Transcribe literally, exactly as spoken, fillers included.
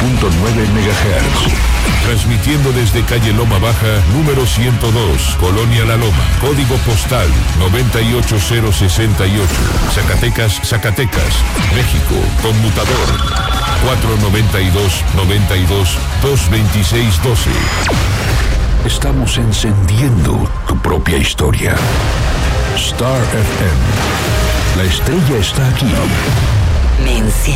punto nueve megahertz. Transmitiendo desde calle Loma Baja, número ciento dos, Colonia La Loma, código postal noventa y ocho mil sesenta y ocho, Zacatecas, Zacatecas, México, conmutador cuatro noventa y dos, noventa y dos, dos veintiséis doce. Estamos encendiendo tu propia historia. Star F M. La estrella está aquí. Me enciende.